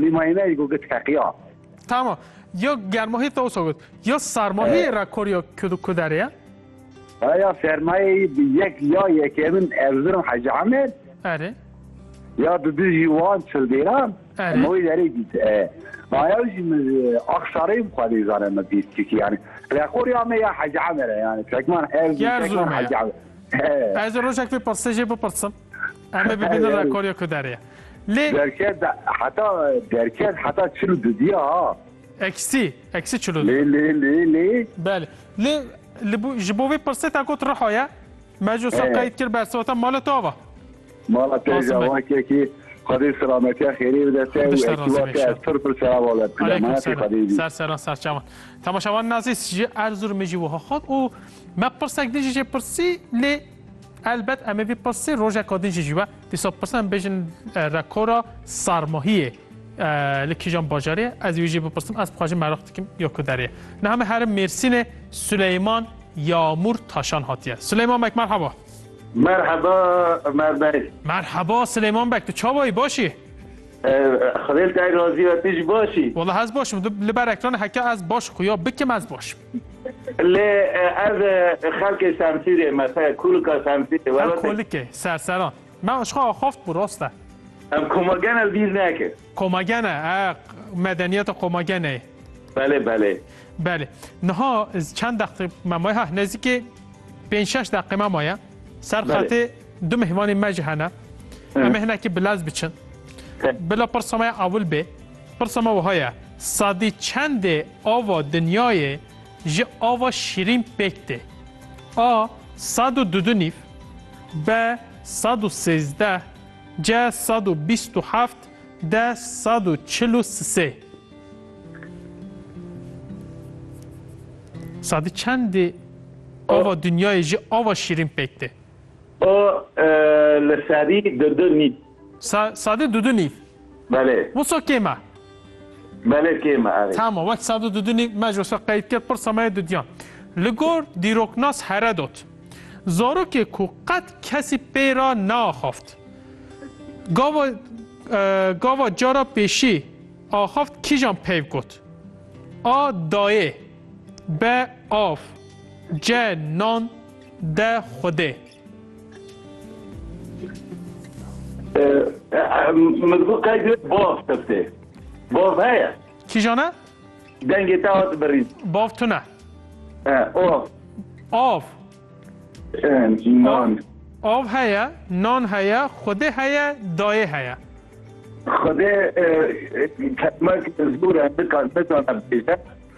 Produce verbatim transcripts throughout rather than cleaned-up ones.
ماینه ای گوگت کقیا تمام یا گرماهی تو سوگت یا سرماهی را کوریا کدو کدریه یا سرمایه یک یا یک من ارزرم حج عمل اره یا دو دو جوان چل دیرم اره. موی داری دید آیاش اخشاری مخواهی زاره مدید که یعنی لکوری همه یا حج عمله یعنی تکمان ارزر تکمان حج عمل از روشک بی پرسیجی بپرسم همه ببینن را کوریا کدریه لی درکت حتی درکت حتی چلو دو دیا ها اکسی اکسی چلو لی لی لی لی بله لی لبو جبوی پرسه تا گفت رحایا مجلس قید کرد بر صوت مال تو آوا مالا تجاوه که که خدای سلامتی خیری بدسته و اکیواتی از سر پر سلام آلت کنه مناتی خدای سر سران سر چمان تماشاوان نازیس جه ارزور میجی و خود او ما پرسک دیجی جه پرسی لی البته اما بی پرسی روژه کادین جه جوا دیسا پرسن بیشن رکورا سرماهیه لکیجان باجاریه از ویژه بپرسم از بخواجه مراخت کم یا کدریه نه همه هر مرسین سلیمان یامور تاشان هاتیه سلیمان بک مرحبا مرحبا مربی مرحبا سلیمان بک تو چابایی باشی خلیل تای راضی و تیج باشی والله از باشم دو لبر اکران حکا از باش خویا بکم از باشم لی از خلق سمسیره مثلا کولکا سمسیره هم کولکه سرسران من اشخا خافت بو راسته هم کماگن از بیز نکه کماگنه مدنیت کماگنه بله بله بله نها چند دقیقه ممای ها نزدیک پنج شش دقیقه ممایه سر خط دو مهمان مجهنه همه هنه که بلاز بچن بلا پرسامه اول به پرسامه وهای سادی چند آوا دنیای جه آوا شیرین بکته آ صد و دو دو نیف به صد و سیزده جه صد و بیست و هفت ده صد و چل و سه سادی چند آوا دنیای جه آوا شیرین بکته او لسادی دو دو نیف ساده دو دو نیف بله وصا کیمه بله کیمه آره تمام وقت ساده دو دو نیف مجلس قید کرد پر سمای دو دیان لگور دیروکناس هره داد زارو که کو قد کسی پیرا ناخافت گاوا گاوا جارا پیشی آخافت کی جان پیو گفت آ دایه به آف ج نان ده خوده مزبوط قید باف تفته باف هیا کی جانه؟ دنگی تاوت برید باف تو نه آف آف نان آف هیا نان هیا خوده هیا دایه هیا خوده کتمک زبوره بکن بتانم بیشه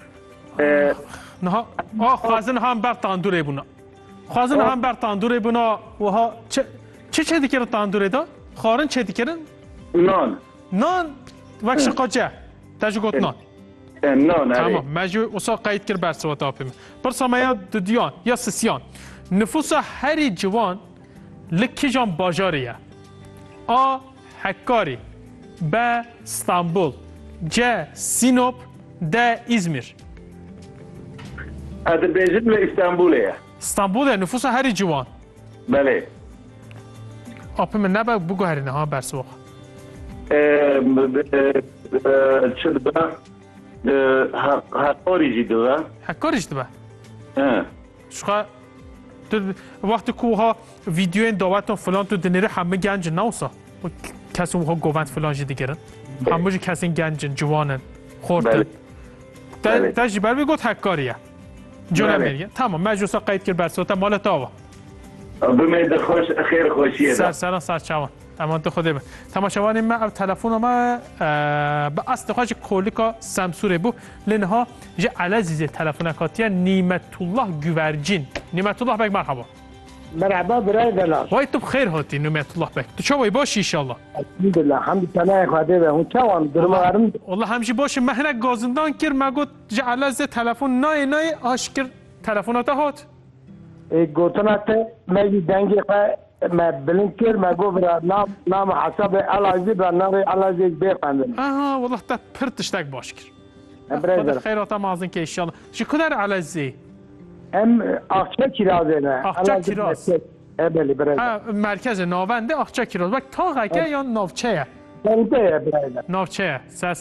نه آه خوازن هم بر تاندوره بونا خوازن هم بر تاندوره بونا و ها چه چه چه دیگر تاندوره دا خارن چه دیگرن نان نان وقت قاجه تاجو گفت نان نان تمام مجو وسا قید کر بر سوات آپیم پر سمایا ددیان یا سسیان نفوس هری جوان لکی جان باجاریه آ حکاری ب استانبول ج سینوپ د ازمیر هذا بيجد له اسطنبول استانبول نفوس هری جوان بله آپیم نبا بگو هری نه ها بر سوق شد حکاری جدوا حکاریش دبا اه شخا وقتی که ها ویدیو دعوت فلان تو دنیره همه گنج نوسا کسی ها گووند فلان جدی گرن همه کسی گنجن جوانن خورده تجربه بگو حکاریه جون میگه تمام مجلس قید کرد بر صوت مال تاوا بمید خوش خیر خوشیه سر سر سر چوان امان تو خوده به تماشاوان ما تلفن ما به اصل خواهش کولیکا سمسوره بو لنها جه علاzize تلفنکاتیه نیمت الله گوورجین نیمت الله بک مرحبا مرحبا برای دلار وای تو بخیر هاتی نیمت الله بک تو چوای باشی انشالله الحمدلله حمد تنای خواده به اون چوان درمارم والله همچی باشه مهنک گازندان کر مگو جه علاzize تلفن نای نای آشکر تلفنات هات گوتنات میگی دنگی ما بلنكر ما قبر نام نام حسب الازي برنامج الازي بيفندم اه والله تا پرتش تک باش کر خدا خیرات مازن که ان شاء الله شکر الازي ام اخچه کیرازه اخچه کیراز بله برای مرکز ناونده اخچه کیراز وقت تا غکه یا ناوچه ناوچه برای ناوچه